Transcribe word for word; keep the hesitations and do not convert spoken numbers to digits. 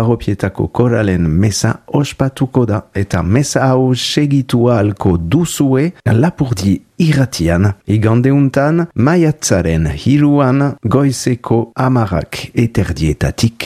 parropietako koralen meza ospatuko da, eta meza hau segitu ahalko duzue Lapurdi irratian, igandeuntan maiatzaren hiruan goizeko hamarak eterdietatik.